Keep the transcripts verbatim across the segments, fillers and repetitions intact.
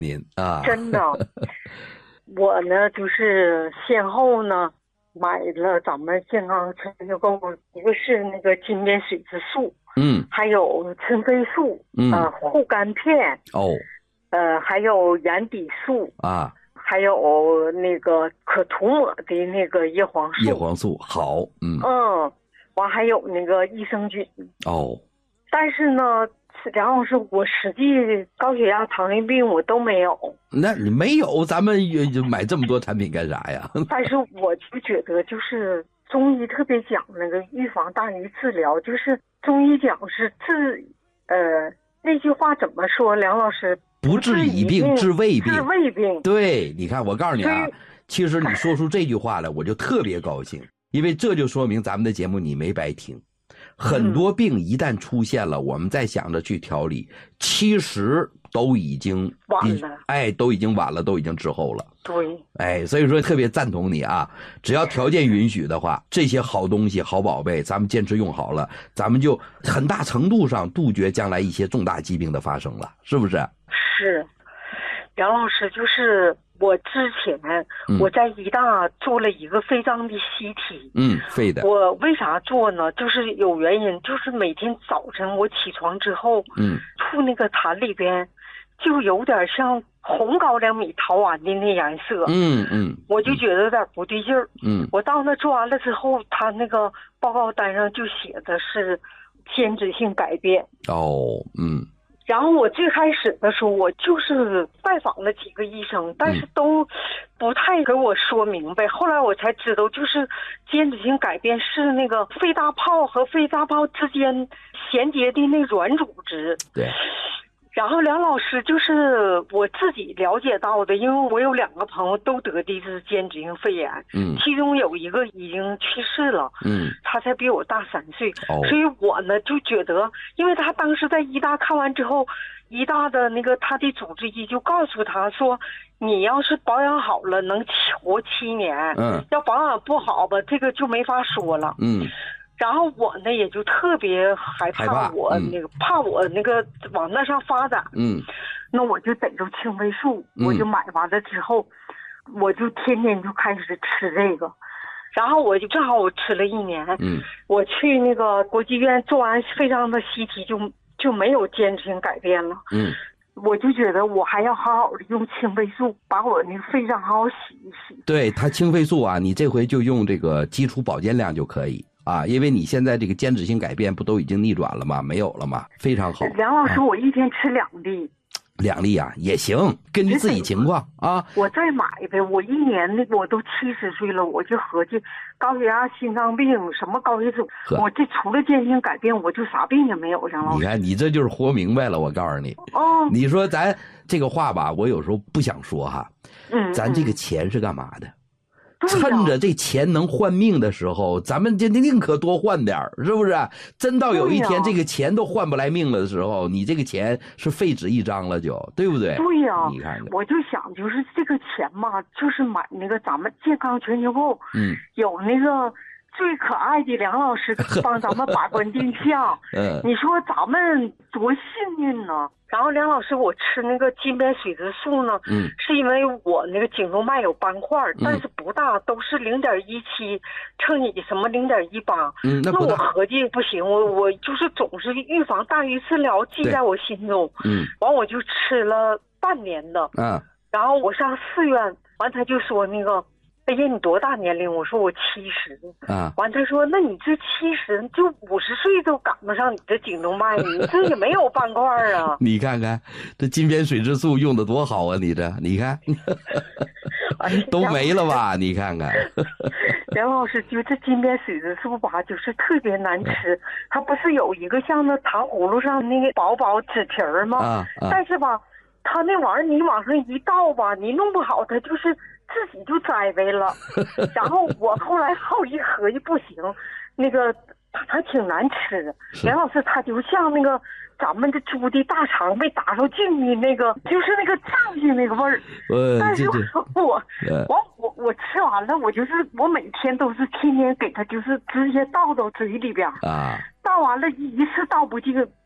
您啊， 真的。我呢就是先后呢买了咱们健康春秋购，一个是那个金边水质素， 嗯还有青飞素， 嗯呃，护肝片， 哦呃，还有眼底素， 啊， 还有那个可涂抹的那个叶黄素， 叶黄素好，嗯嗯，完还有那个益生菌。 哦， 但是呢，然后是我实际高血压、糖尿病我都没有。 那你没有，咱们也就买这么多产品干啥呀？ 但是我就觉得，就是中医特别讲那个预防大于治疗，就是中医讲是治，呃，那句话怎么说？梁老师， 不治已病，治未病。 治未病。 对，你看，我告诉你啊，其实你说出这句话来，我就特别高兴，因为这就说明咱们的节目你没白听。很多病一旦出现了，我们再想着去调理，其实都已经晚了， 哎，都已经晚了，都已经滞后了。 对， 哎，所以说特别赞同你啊！只要条件允许的话，这些好东西、好宝贝，咱们坚持用好了，咱们就很大程度上杜绝将来一些重大疾病的发生了，是不是？ 是，梁老师，就是我之前、嗯、我在医大做了一个肺脏的吸体， 嗯，肺的。 我为啥做呢？就是有原因，就是每天早晨我起床之后， 嗯， 吐那个痰里边，就有点像红高粱米陶完的那颜色， 嗯嗯， 我就觉得有点不对劲儿， 嗯， 我到那做完了之后，他那个报告单上就写的是间质性改变。 哦，嗯。 然后我最开始的时候，我就是拜访了几个医生，但是都不太给我说明白。后来我才知道，就是间质性改变是那个肺大泡和肺大泡之间衔接的那软组织。 对。 然后梁老师，就是我自己了解到的，因为我有两个朋友都得的是间质性肺炎， 嗯， 其中有一个已经去世了， 嗯， 他才比我大三岁， 哦， 所以我呢就觉得，因为他当时在医大看完之后，医大的那个他的主治医就告诉他说，你要是保养好了能活七年， 嗯， 要保养不好吧，这个就没法说了， 嗯。 然后我呢也就特别害怕我那个怕我那个往那上发展， 嗯， 那我就逮着青霉素，我就买完了之后，我就天天就开始吃这个，然后我就正好我吃了一年， 嗯， 我去那个国际医院做完肺脏的吸体就就没有间质性改变了， 嗯， 我就觉得我还要好好的用青霉素把我那个肺脏好好洗一洗。 对，它青霉素啊，你这回就用这个基础保健量就可以。啊，因为你现在这个间质性改变不都已经逆转了吗？没有了吗？非常好。 梁老师， 啊、 我一天吃两粒， 两粒啊也行，根据自己情况啊。 我再买呗，我一年那我都七十岁了，我就合计高血压、心脏病什么高血脂，我这除了间质性改变，我就啥病也没有。梁老师， 你看你这就是活明白了，我告诉你。 哦， 你说咱这个话吧，我有时候不想说哈。 嗯， 咱这个钱是干嘛的？ 趁着这钱能换命的时候，咱们就宁可多换点是不是？真到有一天这个钱都换不来命了的时候，你这个钱是废纸一张了就，对不对？ 对呀、啊， 你看看， 我就想就是这个钱嘛，就是买那个咱们健康全球购， 嗯， 有那个最可爱的梁老师帮咱们把关定向， 嗯， 你说咱们多幸运呢。然后梁老师，我吃那个金边水质素呢， 嗯， 是因为我那个颈动脉有斑块， 嗯、 但是不大，都是零点一七乘以什么零点一八， 嗯，那不大。 那我合计不行，我我就是总是预防大于治疗，记在我心中， 嗯， 完我就吃了半年的， 啊， 然后我上四院，完他就说那个。哎呀，你多大年龄？我说我七十。 啊， 完他说，那你这七十就五十岁都赶不上你这颈动脉，你这也没有斑块啊。 你看看这金边水质素用的多好啊！你这，你看，都没了吧？你看看。 梁老师，就这金边水质素吧，就是特别难吃。它不是有一个像那糖葫芦上那个薄薄纸皮儿吗？ 啊啊、 但是吧，它那玩意儿你往上一倒吧，你弄不好它就是自己就栽歪了。然后我后来后一合计不行，那个还挺难吃的。梁老师，它就像那个咱们这猪的大肠被打出劲的那个，就是那个胀气那个味儿。 呃， 但是我呃、 我我我吃完了，我就是我每天都是天天给它就是直接倒到嘴里边啊。 倒完了一次倒不进，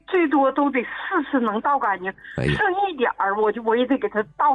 最多都得四次能倒干净， 哎呀剩一点儿我就我也得给它倒